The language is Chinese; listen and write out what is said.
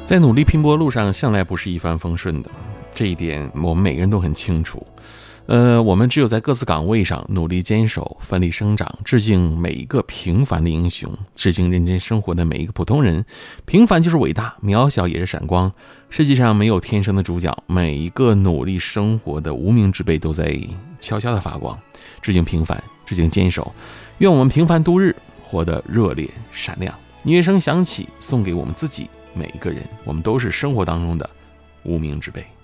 在努力拼搏路上，向来不是一帆风顺的，这一点我们每个人都很清楚。我们只有在各自岗位上努力坚守，奋力生长，致敬每一个平凡的英雄，致敬认真生活的每一个普通人。平凡就是伟大，渺小也是闪光。世界上没有天生的主角，每一个努力生活的无名之辈都在悄悄地发光。致敬平凡，致敬坚守，愿我们平凡度日，活得热烈闪亮。音乐声响起，送给我们自己每一个人，我们都是生活当中的无名之辈。